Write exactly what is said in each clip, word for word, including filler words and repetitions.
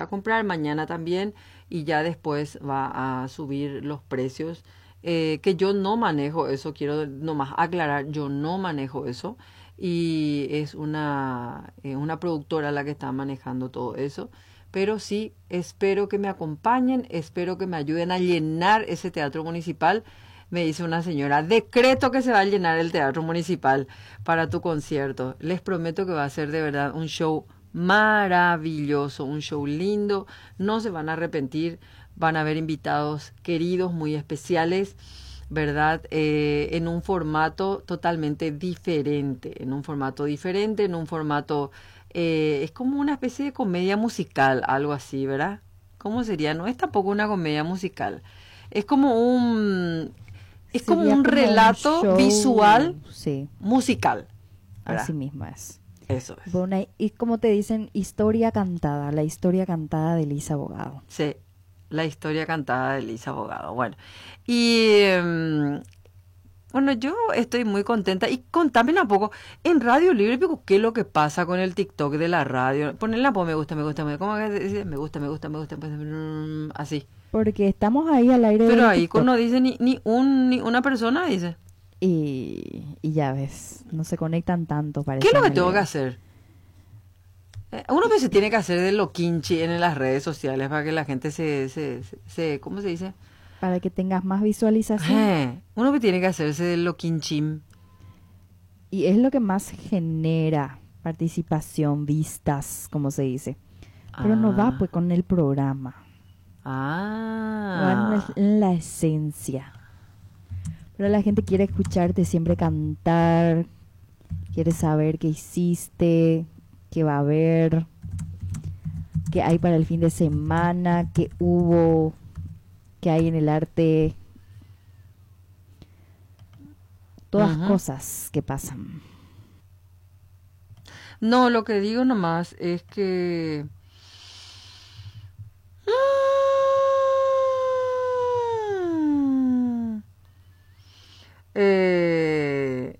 a comprar, mañana también, y ya después va a subir los precios. Eh, que yo no manejo eso, quiero nomás aclarar, yo no manejo eso. Y es una, eh, una productora la que está manejando todo eso. Pero sí, espero que me acompañen, espero que me ayuden a llenar ese teatro municipal. Me dice una señora, decreto que se va a llenar el teatro municipal para tu concierto. Les prometo que va a ser de verdad un show maravilloso, un show lindo. No se van a arrepentir, van a haber invitados queridos, muy especiales, ¿verdad? Eh, en un formato totalmente diferente, en un formato diferente, en un formato, eh, es como una especie de comedia musical, algo así, ¿verdad? ¿Cómo sería? No es tampoco una comedia musical, es como un, es como Sería un como un relato show, visual sí, musical, ¿verdad? así mismo es. Eso es. Bueno, y como te dicen, historia cantada, la historia cantada de Elisa Bogado. Sí, la historia cantada de Elisa Bogado. Bueno, y em, bueno, yo estoy muy contenta. Y contame un poco, en Radio Libre, pico, ¿qué es lo que pasa con el TikTok de la radio? Ponela, pues me gusta, me gusta, me gusta. ¿Cómo que se dice? Me gusta, me gusta, me gusta, pues, mm, así. Porque estamos ahí al aire Pero del ahí TikTok. no dice ni, ni un ni una persona, dice. Y, y ya ves, no se conectan tanto, parece. ¿Qué es lo a que mi tengo que ver. hacer? Eh, Uno que se tiene que hacer de loquinchi en las redes sociales para que la gente se, se, se, se- ¿cómo se dice? Para que tengas más visualización. Eh, uno que tiene que hacerse de loquinchim. Y es lo que más genera participación, vistas, como se dice. Pero no va Ah, pues con el programa, va en, ah, el- en la esencia. Pero la gente quiere escucharte siempre cantar, quiere saber qué hiciste, qué va a haber, qué hay para el fin de semana, qué hubo, qué hay en el arte, todas ujú. cosas que pasan. No, lo que digo nomás es que... Mm, eh,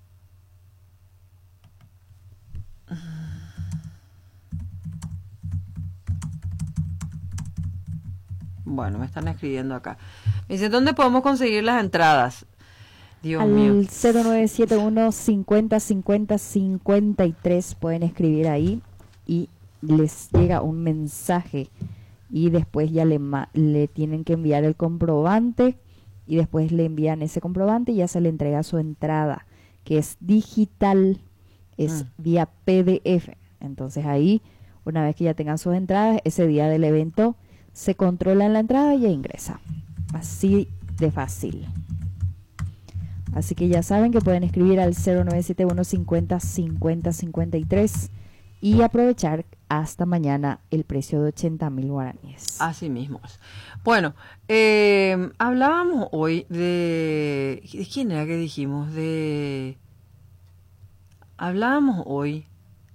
bueno, me están escribiendo acá. Me dicen, ¿dónde podemos conseguir las entradas? Dios mío. Al cero nueve siete uno cincuenta cincuenta cincuenta y tres pueden escribir ahí y les llega un mensaje y después ya le, ma- le tienen que enviar el comprobante y después le envían ese comprobante y ya se le entrega su entrada, que es digital, es Mm. vía P D F. Entonces ahí, una vez que ya tengan sus entradas, ese día del evento se controla en la entrada y ya ingresa. Así de fácil. Así que ya saben que pueden escribir al cero nueve siete uno cincuenta cincuenta cincuenta y tres y aprovechar hasta mañana el precio de ochenta mil guaraníes. Así mismo es. Bueno, eh, hablábamos hoy de... ¿De quién era que dijimos? De... Hablábamos hoy...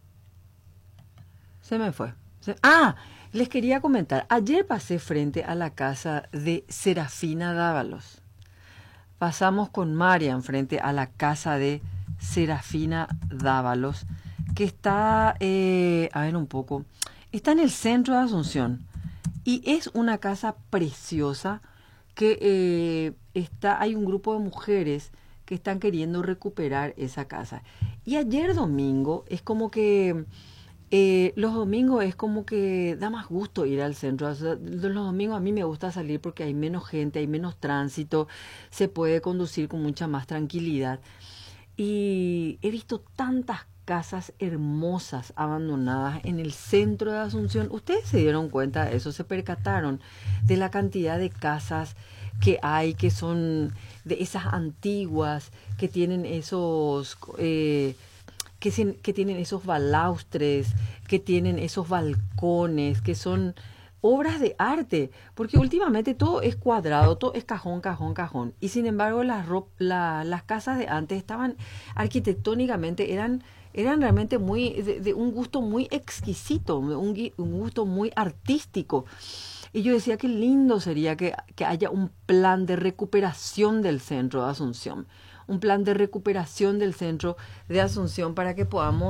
Se me fue. Se- Ah, les quería comentar. Ayer pasé frente a la casa de Serafina Dávalos. Pasamos con Marian frente a la casa de Serafina Dávalos, que está, eh, a ver un poco, está en el centro de Asunción. Y es una casa preciosa que eh, está, hay un grupo de mujeres que están queriendo recuperar esa casa. Y ayer domingo es como que eh, los domingos es como que da más gusto ir al centro. O sea, los domingos a mí me gusta salir porque hay menos gente, hay menos tránsito, se puede conducir con mucha más tranquilidad. Y he visto tantas casas hermosas abandonadas en el centro de Asunción. Ustedes se dieron cuenta de eso, se percataron de la cantidad de casas que hay, que son de esas antiguas, que tienen esos... Eh, que, se- que tienen esos balaustres, que tienen esos balcones, que son obras de arte, porque últimamente todo es cuadrado, todo es cajón, cajón, cajón. Y sin embargo, las, ro- la- las casas de antes estaban arquitectónicamente, eran, eran realmente muy, de, de un gusto muy exquisito, un, gui- un gusto muy artístico. Y yo decía, qué lindo sería que, que haya un plan de recuperación del centro de Asunción, un plan de recuperación del centro de Asunción para que podamos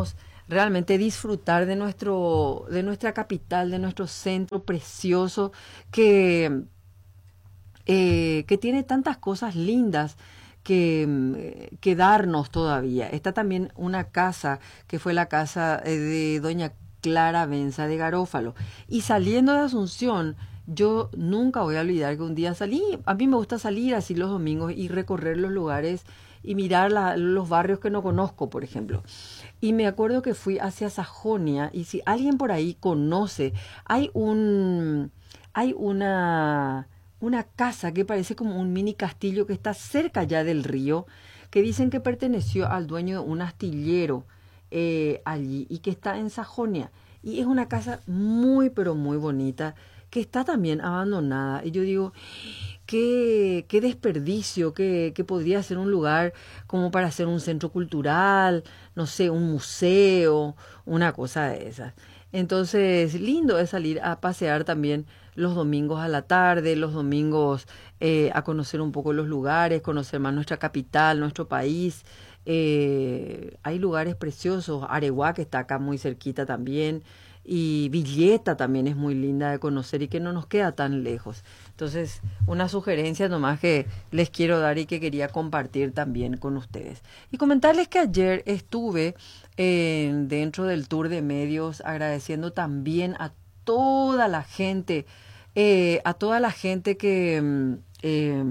realmente disfrutar de nuestro, de nuestra capital, de nuestro centro precioso que, eh, que tiene tantas cosas lindas que, que darnos todavía. Está también una casa que fue la casa eh, de doña Clara Benza de Garófalo. Y saliendo de Asunción, yo nunca voy a olvidar que un día salí, a mí me gusta salir así los domingos y recorrer los lugares y mirar la, los barrios que no conozco, por ejemplo. Y me acuerdo que fui hacia Sajonia y si alguien por ahí conoce, hay un, hay una, una casa que parece como un mini castillo que está cerca ya del río, que dicen que perteneció al dueño de un astillero eh, allí y que está en Sajonia. Y es una casa muy, pero muy bonita, que está también abandonada. Y yo digo, qué, qué desperdicio, que, que podría ser un lugar como para hacer un centro cultural, no sé, un museo, una cosa de esas. Entonces, lindo es salir a pasear también los domingos a la tarde, los domingos eh, a conocer un poco los lugares, conocer más nuestra capital, nuestro país. Eh, hay lugares preciosos, Areguá, que está acá muy cerquita también, y Villeta también es muy linda de conocer y que no nos queda tan lejos. Entonces, una sugerencia nomás que les quiero dar y que quería compartir también con ustedes. Y comentarles que ayer estuve eh, dentro del tour de medios agradeciendo también a toda la gente, eh, a toda la gente que... Eh,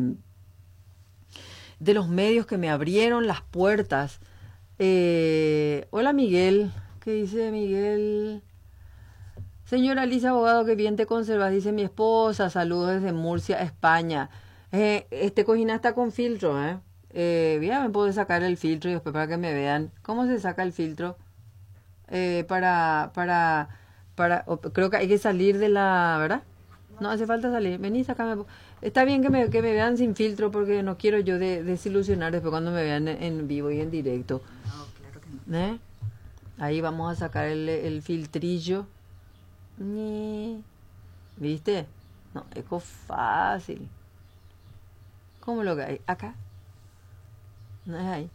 de los medios que me abrieron las puertas. Eh, hola Miguel, ¿qué dice Miguel? Señora Lisa Abogado, que bien te conservas, dice mi esposa, saludos desde Murcia, España. Eh, este cojina está con filtro, ¿eh? eh ya me puedo sacar el filtro y después para que me vean. ¿Cómo se saca el filtro? Eh, para, para, para, creo que hay que salir de la, ¿verdad? No hace falta salir. Vení, sacame. Está bien que me, que me vean sin filtro porque no quiero yo de, desilusionar después cuando me vean en, en vivo y en directo. No, claro que no. ¿Eh? Ahí vamos a sacar el, el filtrillo. Ni. ¿Viste? No, es fácil. ¿Cómo lo que hay? Acá. No es ahí.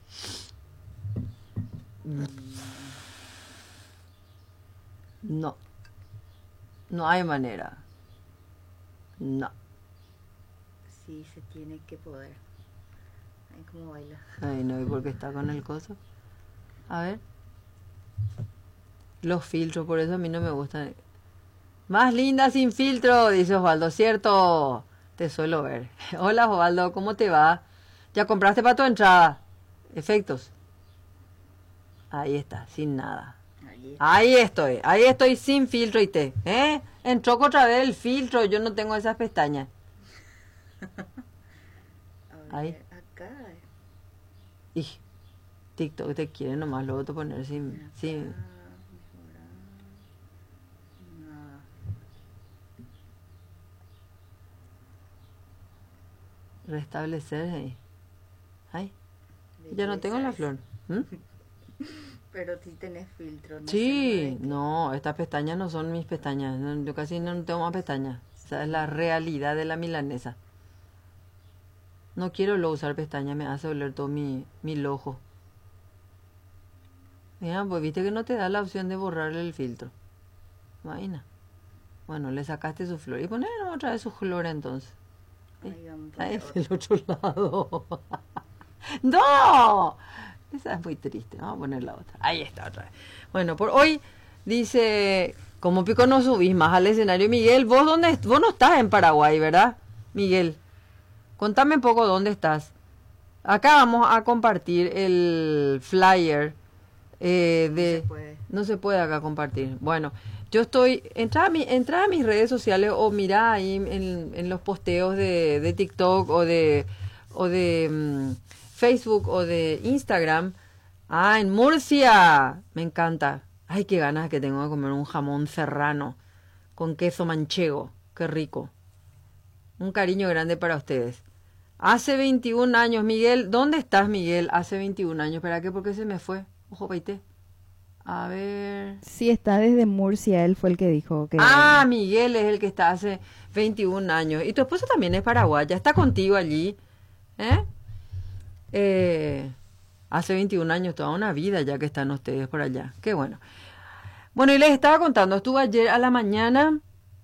No. No hay manera. No. Sí, se tiene que poder. Ay, cómo baila. Ay, no, ¿y por qué está con el coso? A ver. Los filtros, por eso a mí no me gustan. Más linda sin filtro, dice Osvaldo, ¿cierto? Te suelo ver. Hola Osvaldo, ¿cómo te va? ¿Ya compraste para tu entrada? Efectos. Ahí está, sin nada. Ahí, ahí estoy, ahí estoy sin filtro y te, ¿eh? Entró otra vez el filtro, yo no tengo esas pestañas. A Ahí. ver, acá. Y TikTok te quiere nomás luego te poner sin, Acá, sin. mejorar. Nada. Restablecer ahí. Ay, ya no tengo la flor. ¿Mm? Pero si tenés filtro, ¿no? Sí, no, estas pestañas no son mis pestañas. No, yo casi no tengo más pestañas. Esa es la realidad de la milanesa. No quiero luego usar pestañas, me hace doler todo mi, mi ojo. Mira, pues viste que no te da la opción de borrarle el filtro. Imagina. Bueno, le sacaste su flor. Y poner otra vez su flor entonces. Ahí vamos a Ahí poner es el otro lado. ¡No! Esa es muy triste. Vamos a poner la otra. Ahí está otra vez. Bueno, por hoy dice, como pico no subís más al escenario. Miguel, ¿vos dónde? Vos no estás en Paraguay, ¿verdad? Miguel, contame un poco dónde estás. Acá vamos a compartir el flyer eh, de... No se puede. No se puede acá compartir. Bueno, yo estoy... Entra a, mi, entra a mis redes sociales o mira ahí en, en los posteos de, de TikTok o de... O de um, Facebook o de Instagram. Ah, en Murcia. Me encanta. Ay, qué ganas que tengo de comer un jamón serrano con queso manchego. Qué rico. Un cariño grande para ustedes. Hace veintiún años, Miguel. ¿Dónde estás, Miguel? Hace veintiún años. ¿Para qué? ¿Por qué se me fue? Ojo, peite. A ver. Sí, está desde Murcia, él fue el que dijo que... Ah, Miguel es el que está hace veintiún años. Y tu esposa también es paraguaya. Está contigo allí. ¿Eh? Eh, Hace veintiún años, toda una vida ya que están ustedes por allá. Qué bueno. Bueno, y les estaba contando, estuve ayer a la mañana